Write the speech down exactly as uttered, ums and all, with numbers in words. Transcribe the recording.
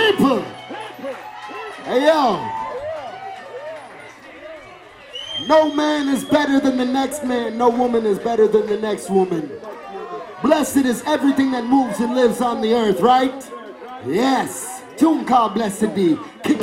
People! Hey yo! No man is better than the next man. No woman is better than the next woman. Blessed is everything that moves and lives on the earth, right? Yes. Tune called Blessed Be. Kick